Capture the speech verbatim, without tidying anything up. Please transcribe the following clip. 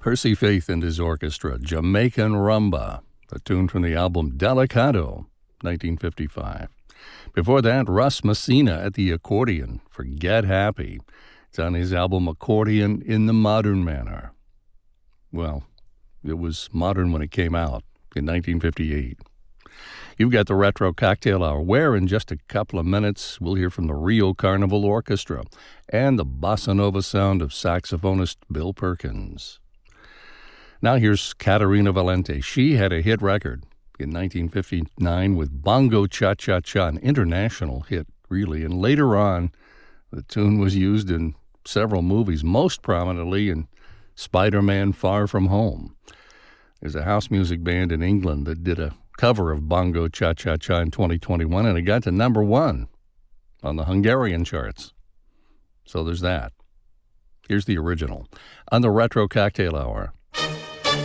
Percy Faith and his orchestra, Jamaican Rumba, a tune from the album Delicado, nineteen fifty-five. Before that, Russ Messina at the accordion for Get Happy. It's on his album Accordion in the Modern Manner. Well, it was modern when it came out in nineteen fifty-eight. You've got the Retro Cocktail Hour, where in just a couple of minutes we'll hear from the Rio Carnival Orchestra and the bossa nova sound of saxophonist Bill Perkins. Now here's Caterina Valente. She had a hit record in nineteen fifty-nine with Bongo Cha-Cha-Cha, an international hit, really. And later on, the tune was used in several movies, most prominently in Spider-Man Far From Home. There's a house music band in England that did a cover of Bongo Cha-Cha-Cha in twenty twenty-one, and it got to number one on the Hungarian charts. So there's that. Here's the original on the Retro Cocktail Hour.